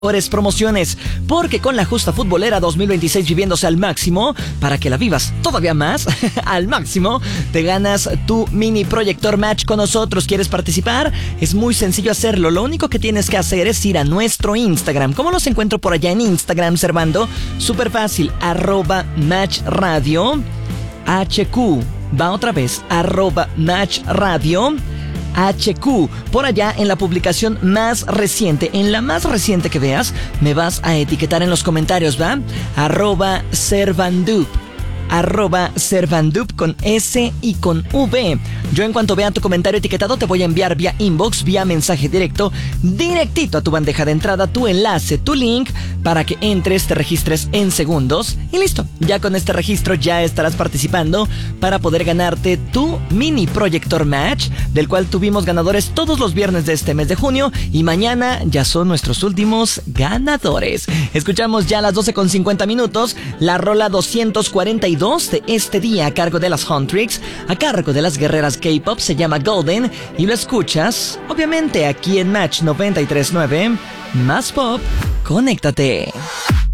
promociones, porque con la Justa Futbolera 2026 viviéndose al máximo, para que la vivas todavía más al máximo, te ganas tu mini proyector match con nosotros. ¿Quieres participar? Es muy sencillo hacerlo. Lo único que tienes que hacer es ir a nuestro Instagram. ¿Cómo los encuentro por allá en Instagram, Servando? Súper fácil, @matchradio HQ. Va otra vez, @matchradio HQ. Por allá en la publicación más reciente, en la más reciente que veas, me vas a etiquetar en los comentarios, ¿va? @Servandup. @Servandup con S y con V. Yo en cuanto vea tu comentario etiquetado te voy a enviar vía inbox, vía mensaje directo, directito a tu bandeja de entrada, tu enlace, tu link, para que entres, te registres en segundos y listo. Ya con este registro ya estarás participando para poder ganarte tu mini proyector match, del cual tuvimos ganadores todos los viernes de este mes de junio y mañana ya son nuestros últimos ganadores. Escuchamos ya a las 12:50 la rola 242 de este día a cargo de las Huntrix, a cargo de las guerreras K-pop, se llama Golden y lo escuchas obviamente aquí en Match 93.9. Más pop, conéctate.